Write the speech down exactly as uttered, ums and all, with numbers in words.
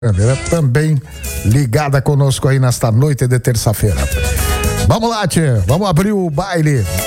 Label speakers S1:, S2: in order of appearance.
S1: também ligada conosco aí nesta noite de terça-feira. Vamos lá, tia, vamos abrir o baile